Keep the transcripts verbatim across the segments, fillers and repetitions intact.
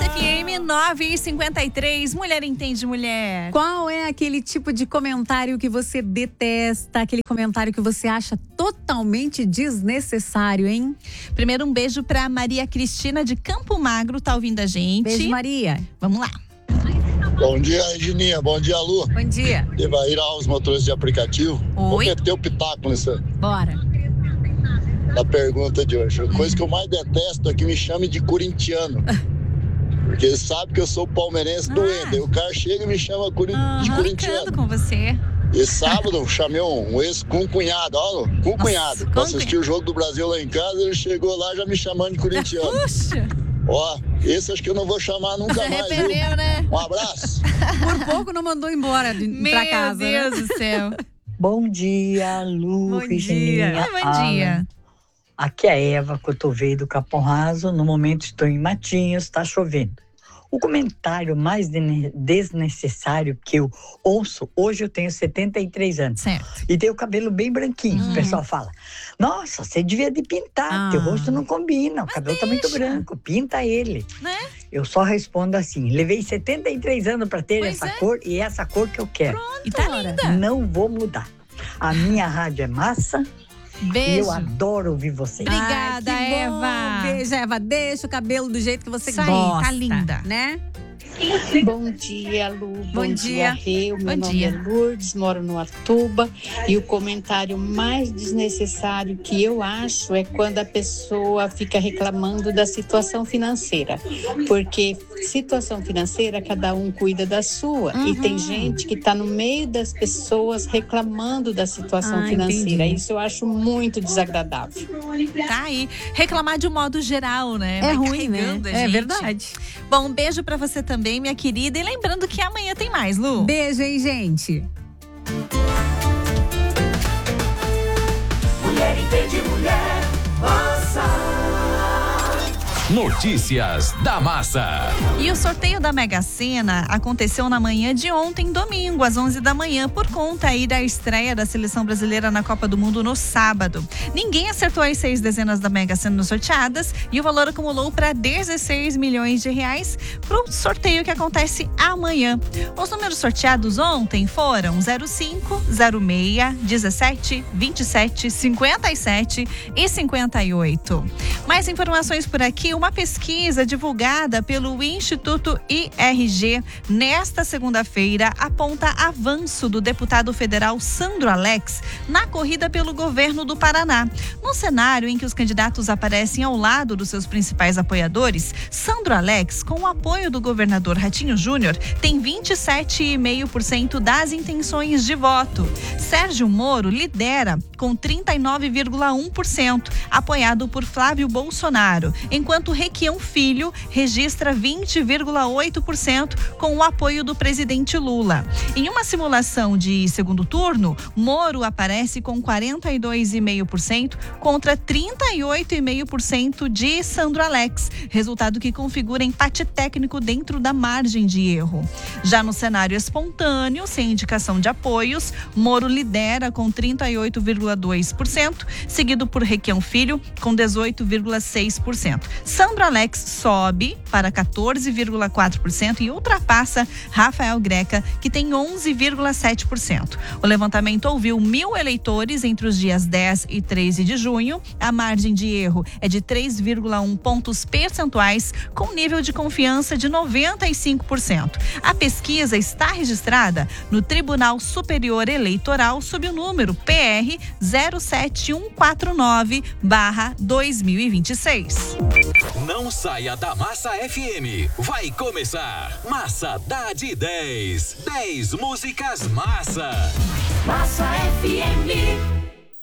F M nove e cinquenta e três, Mulher Entende Mulher. Qual é aquele tipo de comentário que você detesta, aquele comentário que você acha totalmente desnecessário, hein? Primeiro, um beijo pra Maria Cristina de Campo Magro, tá ouvindo a gente. Beijo, Maria. Vamos lá. Bom dia, Regininha. Bom dia, Lu. Bom dia. Evair Alves, motorista de aplicativo. Oi. Vou meter o pitaco nessa Bora. na pergunta de hoje. A coisa que eu mais detesto é que me chame de corintiano. Porque ele sabe que eu sou palmeirense Ah. doente. Aí o cara chega e me chama curi- Ah, de arrancando corintiano. com você. E sábado eu chamei um, um ex-cunhado, ó, cunhado, pra Nossa, assistir o jogo do Brasil lá em casa. Ele chegou lá já me chamando de corintiano. Puxa, Ó, esse acho que eu não vou chamar nunca você mais, viu? arrependeu, né? Um abraço. Por pouco não mandou embora de, Meu pra casa, Deus né? do céu. Bom dia, Lu, Bom Regininha, dia. Ai, bom Alan. dia. Aqui é a Eva Cotovei do Capão Raso. No momento estou em Matinhos, está chovendo. O comentário mais dene- desnecessário que eu ouço, hoje eu tenho setenta e três anos Certo. e tenho o cabelo bem branquinho. Hum. O pessoal fala, nossa, você devia de pintar, Ah. teu rosto não combina, o Mas cabelo tá muito deixa. branco, pinta ele. Né? Eu só respondo assim, levei setenta e três anos para ter Pois essa é. cor e essa cor que eu quero. E tá Ora. linda. Não vou mudar. A minha rádio é massa. E Beijo. eu adoro ouvir vocês. Obrigada, Ai, que bom. Eva. Beijo, Eva. Deixa o cabelo do jeito que você Isso aí, gosta. tá linda. Né? Bom dia, Lu. Bom, Bom dia. dia, Rê. O meu Bom nome dia. é Lourdes, moro no Atuba. E o comentário mais desnecessário que eu acho é quando a pessoa fica reclamando da situação financeira. Porque situação financeira, cada um cuida da sua. E Uhum. tem gente que está no meio das pessoas reclamando da situação Ah, financeira. entendi. Isso eu acho muito desagradável. Tá aí. Reclamar de um modo geral, né? É Vai ruim, né? carregando a É gente. verdade. Bom, um beijo pra você também, minha querida. E lembrando que amanhã tem mais, Lu. Beijo, hein, gente? Mulher Entende Mulher, Massa. Notícias da Massa. E o sorteio da Mega Sena aconteceu na manhã de ontem, domingo, às onze da manhã, por conta aí da estreia da seleção brasileira na Copa do Mundo no sábado. Ninguém acertou as seis dezenas da Mega Sena sorteadas e o valor acumulou para dezesseis milhões de reais para o sorteio que acontece amanhã. Os números sorteados ontem foram zero cinco, zero seis, dezessete, vinte e sete, cinquenta e sete e cinquenta e oito. Mais informações por aqui. Uma pesquisa divulgada pelo Instituto I R G nesta segunda-feira aponta avanço do deputado federal Sandro Alex na corrida pelo governo do Paraná. No cenário em que os candidatos aparecem ao lado dos seus principais apoiadores, Sandro Alex, com o apoio do governador Ratinho Júnior, tem vinte e sete vírgula cinco por cento das intenções de voto. Sérgio Moro lidera com trinta e nove vírgula um por cento, apoiado por Flávio Bolsonaro, enquanto Requião Filho registra vinte vírgula oito por cento com o apoio do presidente Lula. Em uma simulação de segundo turno, Moro aparece com quarenta e dois vírgula cinco por cento contra trinta e oito vírgula cinco por cento de Sandro Alex, resultado que configura empate técnico dentro da margem de erro. Já no cenário espontâneo, sem indicação de apoios, Moro lidera com trinta e oito vírgula dois por cento, seguido por Requião Filho com dezoito vírgula seis por cento. Sandro Alex sobe para quatorze vírgula quatro por cento e ultrapassa Rafael Greca, que tem onze vírgula sete por cento. O levantamento ouviu mil eleitores entre os dias dez e treze de junho. A margem de erro é de três vírgula um pontos percentuais, com nível de confiança de noventa e cinco por cento. A pesquisa está registrada no Tribunal Superior Eleitoral sob o número P R zero sete um quatro nove barra dois mil e vinte e seis. Não saia da Massa F M. Vai começar. Massa dá de dez. dez músicas massa. Massa F M.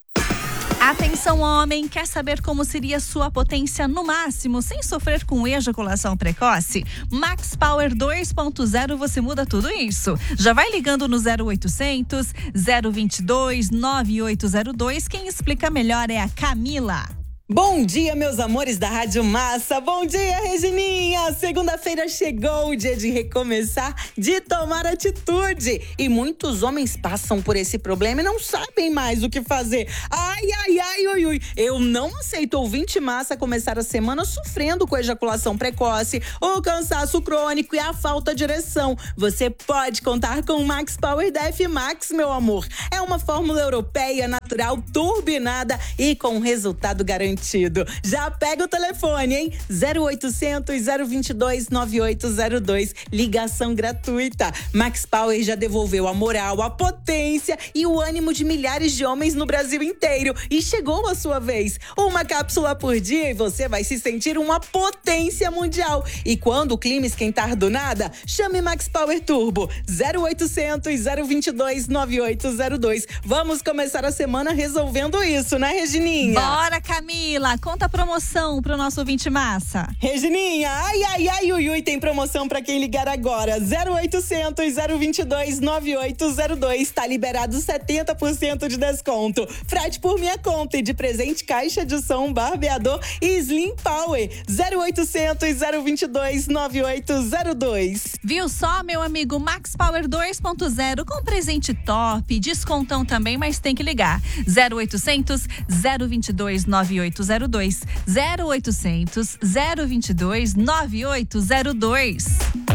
Atenção, homem, quer saber como seria sua potência no máximo sem sofrer com ejaculação precoce? Max Power dois ponto zero, você muda tudo isso. Já vai ligando no zero oitocentos, zero vinte e dois, nove oito zero dois. Quem explica melhor é a Camila. Bom dia, meus amores da Rádio Massa. Bom dia, Regininha. Segunda-feira chegou, o dia de recomeçar, de tomar atitude. E muitos homens passam por esse problema e não sabem mais o que fazer. Ai, ai, ai, ui, ui. Eu não aceito ouvinte Massa começar a semana sofrendo com ejaculação precoce, o cansaço crônico e a falta de ereção. Você pode contar com o Max Power da F-Max, meu amor. É uma fórmula europeia, natural, turbinada e com resultado garantido. Já pega o telefone, hein? zero oitocentos, zero vinte e dois, noventa e oito zero dois. Ligação gratuita. Max Power já devolveu a moral, a potência e o ânimo de milhares de homens no Brasil inteiro. E chegou a sua vez. Uma cápsula por dia e você vai se sentir uma potência mundial. E quando o clima esquentar do nada, chame Max Power Turbo. zero oitocentos, zero vinte e dois, noventa e oito zero dois. Vamos começar a semana resolvendo isso, né, Regininha? Bora, Camila! Conta a promoção pro nosso ouvinte Massa. Regininha, ai, ai, ai, ui, ui, tem promoção pra quem ligar agora. zero oitocentos, zero vinte e dois, noventa e oito zero dois. Tá liberado setenta por cento de desconto. Frete por minha conta e de presente caixa de som, barbeador e Slim Power. zero oitocentos, zero vinte e dois, noventa e oito zero dois. Viu só, meu amigo? Max Power dois ponto zero com presente top, descontão também, mas tem que ligar. zero oitocentos, zero vinte e dois, noventa e oito zero dois. zero oitocentos, zero vinte e dois, noventa e oito zero dois.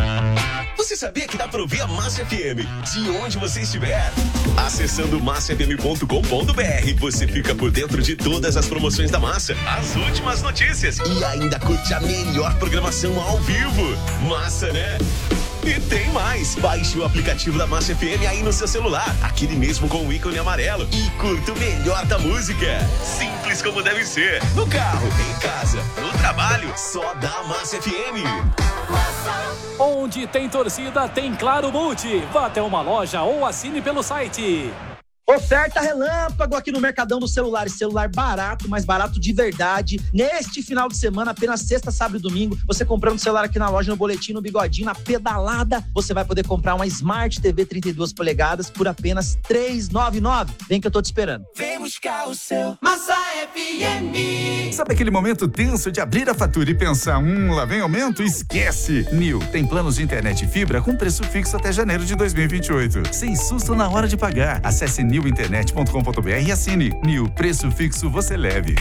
Você sabia que dá pra ouvir a Massa F M de onde você estiver? Acessando massa f m ponto com ponto b r, você fica por dentro de todas as promoções da Massa, as últimas notícias e ainda curte a melhor programação ao vivo. Massa, né? E tem mais! Baixe o aplicativo da Massa F M aí no seu celular, aquele mesmo com o ícone amarelo, e curta o melhor da música. Simples como deve ser. No carro, em casa, no trabalho, só da Massa F M. Onde tem torcida, tem Claro Multi. Vá até uma loja ou assine pelo site. Oferta relâmpago aqui no Mercadão dos Celulares. Celular barato, mas barato de verdade. Neste final de semana, apenas sexta, sábado e domingo, você comprando celular aqui na loja, no Boletim, no Bigodinho, na Pedalada, você vai poder comprar uma Smart T V trinta e duas polegadas por apenas trezentos e noventa e nove reais. Vem que eu tô te esperando. Vem buscar o seu Massa F M. Sabe aquele momento tenso de abrir a fatura e pensar, hum, lá vem aumento? Esquece! Nil tem planos de internet e fibra com preço fixo até janeiro de dois mil e vinte e oito. Sem susto na hora de pagar. Acesse nil internet ponto com ponto b r e assine. Nil, preço fixo você leve.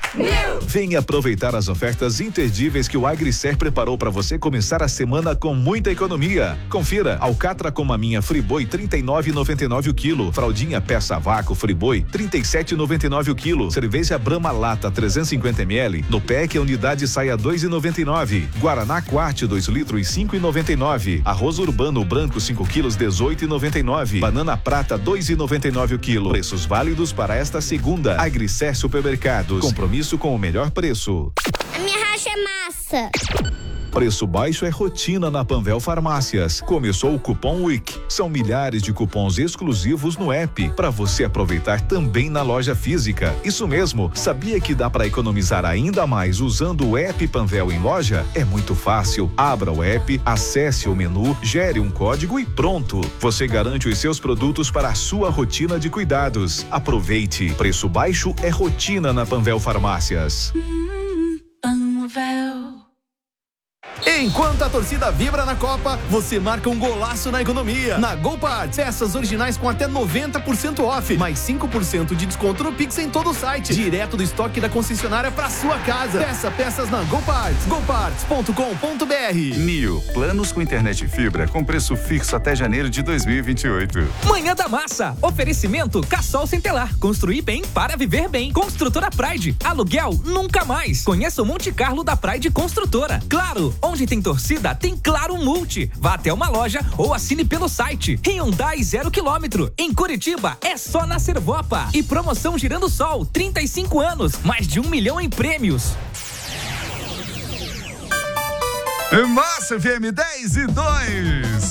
Venha aproveitar as ofertas imperdíveis que o AgriSer preparou para você começar a semana com muita economia. Confira: alcatra com maminha Friboi trinta e nove reais e noventa e nove centavos o quilo, fraldinha peça vácuo Friboi trinta e sete reais e noventa e nove centavos o quilo, cerveja Brahma lata trezentos e cinquenta mililitros, no P E C a unidade sai a dois reais e noventa e nove centavos, Guaraná Quarte dois litros cinco reais e noventa e nove centavos, arroz urbano branco cinco quilos dezoito reais e noventa e nove centavos, banana prata dois reais e noventa e nove centavos o quilo. Preços válidos para esta segunda. AgriSer Supermercados, compromisso com o melhor preço. A minha racha é massa. Preço baixo é rotina na Panvel Farmácias. Começou o Cupom Week. São milhares de cupons exclusivos no app para você aproveitar também na loja física. Isso mesmo, sabia que dá para economizar ainda mais usando o app Panvel em loja? É muito fácil. Abra o app, acesse o menu, gere um código e pronto. Você garante os seus produtos para a sua rotina de cuidados. Aproveite. Preço baixo é rotina na Panvel Farmácias. Hum, Panvel. Enquanto a torcida vibra na Copa, você marca um golaço na economia. Na GoParts, peças originais com até noventa por cento off, mais cinco por cento de desconto no Pix em todo o site, direto do estoque da concessionária para sua casa. Peça peças na GoParts, goparts ponto com ponto b r. Nil, planos com internet e fibra com preço fixo até janeiro de dois mil e vinte e oito. Manhã da Massa, oferecimento Cassol Centelar, construir bem para viver bem. Construtora Pride, aluguel nunca mais. Conheça o Monte Carlo da Pride Construtora. Claro, onde tem torcida, tem Claro Multi. Vá até uma loja ou assine pelo site. Hyundai zero quilômetro. Em Curitiba, é só na Servopa. E promoção Girando Sol, trinta e cinco anos, mais de um milhão em prêmios. Massa F M dez e dois.